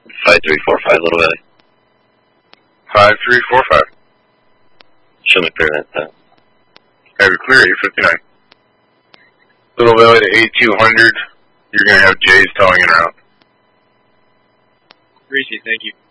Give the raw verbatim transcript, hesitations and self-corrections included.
five three four five, Little Valley. five three four five. Show me clear that time. Have it clear, eight fifty-nine. Little Valley to eighty-two hundred. You're going to have Jays towing in route. Appreciate it. Thank you.